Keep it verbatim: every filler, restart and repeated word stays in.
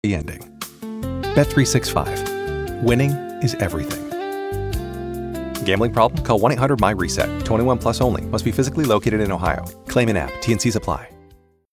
The ending. Bet three sixty-five. Winning is everything. Gambling problem? Call one eight hundred M Y RESET. twenty-one plus only. Must be physically located in Ohio. Claim in app. T N Cs apply.